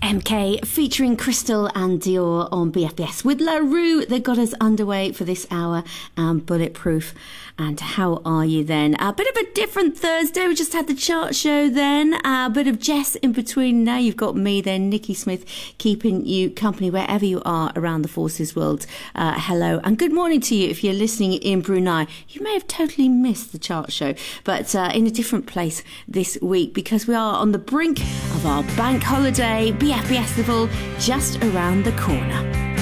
MK featuring Crystal and Dior on BFBS with La Rue that got us underway for this hour, Bulletproof. And how are you then? A bit of a different Thursday. We just had the chart show then. A bit of Jess in between. Now you've got me then, Nikki Smith, keeping you company wherever you are around the forces world. Hello and good morning to you if you're listening in Brunei. You may have totally missed the chart show, but in a different place this week because we are on the brink of our bank holiday BFBS level just around the corner.